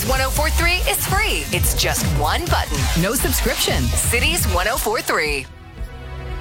1043 is free. It's just one button. No subscription. Cities 1043.